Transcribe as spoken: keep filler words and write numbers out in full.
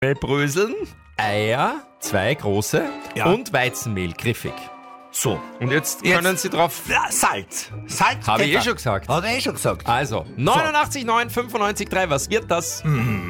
Bröseln, Eier, zwei große Ja. und Weizenmehl, griffig. So. Und jetzt, Jetzt- können Sie drauf... Ja, Salz. Salz. Habe ich eh Pfeffer. schon gesagt. Hat er eh schon gesagt. Also, neunundachtzig Komma neun, fünfundneunzig Komma drei, was wird das? Mhm.